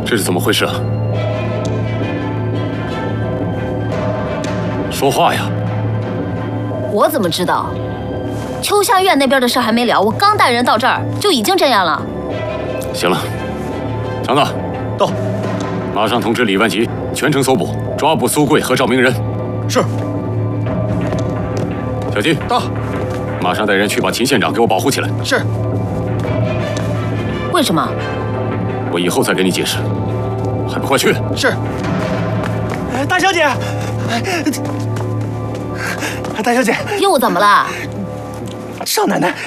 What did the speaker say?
这是怎么回事啊？说话呀！ 我怎么知道？秋香院那边的事还没了，我刚带人到这儿就已经这样了。 行了，强子， 到， 马上通知李万吉全城搜捕，抓捕苏贵和赵明仁。 是。 小金， 到， 马上带人去把秦县长给我保护起来。 是。 为什么？ 我以后再给你解释，还不快去！ 是。大小姐，大小姐， 又怎么了？ 少奶奶